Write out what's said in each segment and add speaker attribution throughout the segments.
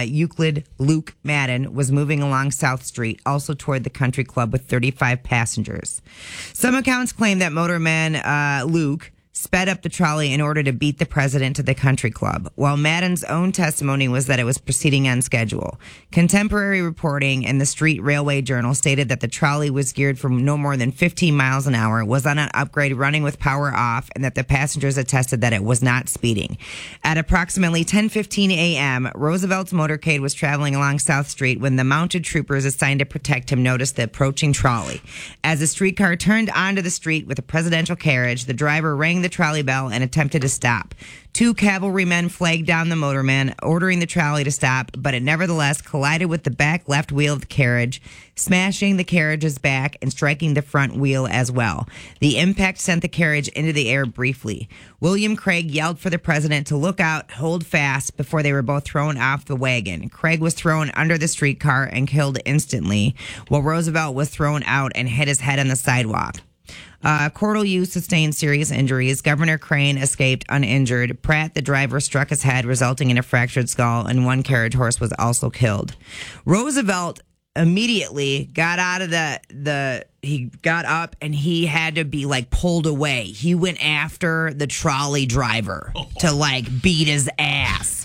Speaker 1: Euclid Luke Madden was moving along South Street, also toward the country club with 35 passengers. Some accounts claim that motorman Luke sped up the trolley in order to beat the president to the country club, while Madden's own testimony was that it was proceeding on schedule. Contemporary reporting in the Street Railway Journal stated that the trolley was geared for no more than 15 miles an hour, was on an upgrade running with power off, and that the passengers attested that it was not speeding. At approximately 10:15 a.m., Roosevelt's motorcade was traveling along South Street when the mounted troopers assigned to protect him noticed the approaching trolley. As the streetcar turned onto the street with a presidential carriage, the driver rang the trolley bell and attempted to stop. 2 cavalrymen flagged down the motorman, ordering the trolley to stop, but it nevertheless collided with the back left wheel of the carriage, smashing the carriage's back and striking the front wheel as well. The impact sent the carriage into the air briefly. William Craig yelled for the president to look out, hold fast, before they were both thrown off the wagon. Craig was thrown under the streetcar and killed instantly, while Roosevelt was thrown out and hit his head on the sidewalk. Cortelyou sustained serious injuries. Governor Crane escaped uninjured. Pratt, the driver, struck his head, resulting in a fractured skull, and 1 carriage horse was also killed. Roosevelt immediately got out of he got up and he had to be pulled away. He went after the trolley driver to beat his ass.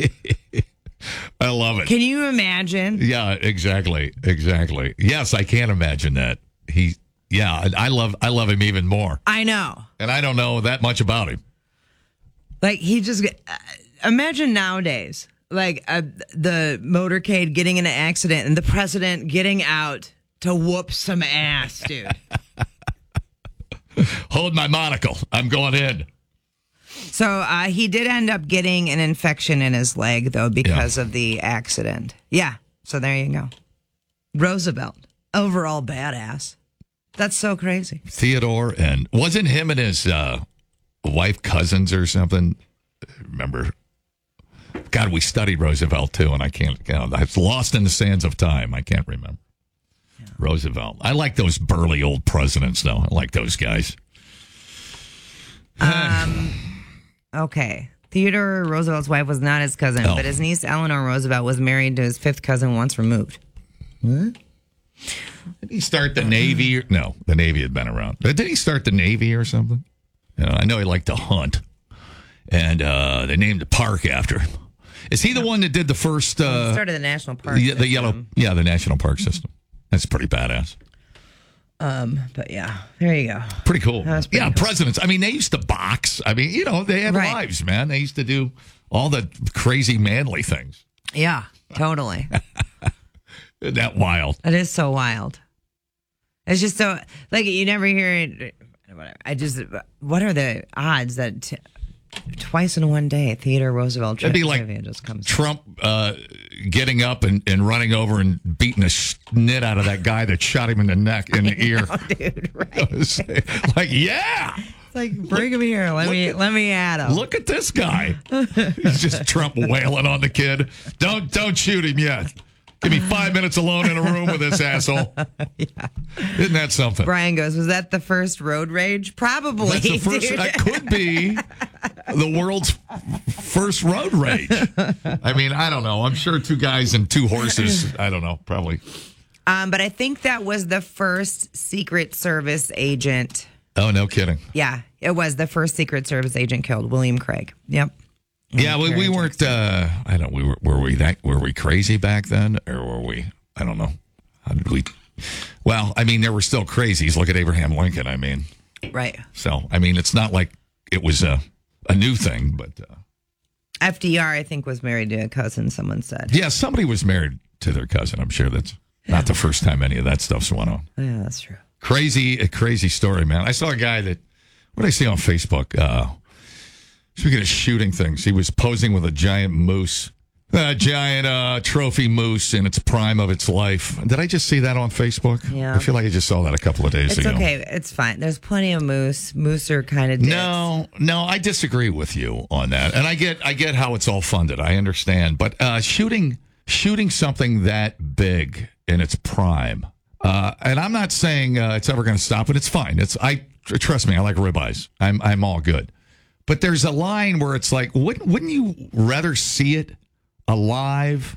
Speaker 2: I love it.
Speaker 1: Can you imagine?
Speaker 2: Yeah, exactly. Yes, I can imagine that. Yeah, I love him even more.
Speaker 1: I know.
Speaker 2: And I don't know that much about him.
Speaker 1: He just, imagine nowadays, the motorcade getting in an accident and the president getting out to whoop some ass, dude.
Speaker 2: Hold my monocle. I'm going in.
Speaker 1: So he did end up getting an infection in his leg, though, because of the accident. Yeah, so there you go. Roosevelt, overall badass. That's so crazy.
Speaker 2: Theodore, and wasn't him and his wife cousins or something? Remember? God, we studied Roosevelt too, and I can't. I've lost in the sands of time. I can't remember. Yeah. Roosevelt. I like those burly old presidents, though. I like those guys.
Speaker 1: Okay. Theodore Roosevelt's wife was not his cousin, but his niece Eleanor Roosevelt was married to his 5th cousin once removed.
Speaker 2: What? Did he start the Navy? No, the Navy had been around. Did he start the Navy or something? I know he liked to hunt, and they named the park after him. Is he the one that did the first?
Speaker 1: He started the national park.
Speaker 2: The national park system. That's pretty badass.
Speaker 1: But yeah, there you go.
Speaker 2: Pretty cool.
Speaker 1: Cool.
Speaker 2: Presidents. I mean, they used to box. I mean, they had lives, man. They used to do all the crazy manly things.
Speaker 1: Yeah, totally.
Speaker 2: Isn't that wild?
Speaker 1: It is so wild. It's just so, you never hear it. What are the odds that twice in one day Theodore Roosevelt
Speaker 2: It'd be like
Speaker 1: just comes
Speaker 2: Trump getting up and running over and beating the snit out of that guy that shot him in the neck, in the ear.
Speaker 1: Dude, right.
Speaker 2: Yeah.
Speaker 1: It's bring him here. Let me at him.
Speaker 2: Look at this guy. He's just Trump wailing on the kid. Don't shoot him yet. Give me 5 minutes alone in a room with this asshole.
Speaker 1: Yeah.
Speaker 2: Isn't that something?
Speaker 1: Brian goes, was that the first road rage? Probably.
Speaker 2: That's the first. That could be the world's first road rage. I mean, I don't know. I'm sure 2 guys and 2 horses. I don't know. Probably.
Speaker 1: But I think that was the first Secret Service agent.
Speaker 2: Oh, no kidding.
Speaker 1: Yeah, it was the first Secret Service agent killed, William Craig. Yep.
Speaker 2: Yeah, we weren't. I don't. Were we crazy back then, or were we? I don't know. How did we? Well, I mean, there were still crazies. Look at Abraham Lincoln. I mean,
Speaker 1: right.
Speaker 2: So, I mean, it's not like it was a new thing, but
Speaker 1: FDR, I think, was married to a cousin. Someone said.
Speaker 2: Yeah, somebody was married to their cousin. I'm sure that's not the first time any of that stuff's went on.
Speaker 1: Yeah, that's true.
Speaker 2: A crazy story, man. I saw a guy that. What did I see on Facebook? Speaking of shooting things, he was posing with a giant moose, a giant trophy moose in its prime of its life. Did I just see that on Facebook?
Speaker 1: Yeah.
Speaker 2: I feel like I just saw that a couple of days ago.
Speaker 1: It's okay. It's fine. There's plenty of moose. Moose are kind of dicks.
Speaker 2: No, I disagree with you on that. And I get how it's all funded. I understand. But shooting something that big in its prime, and I'm not saying it's ever going to stop, but it's fine. Trust me, I like ribeyes. I'm all good. But there's a line where it's like, wouldn't you rather see it alive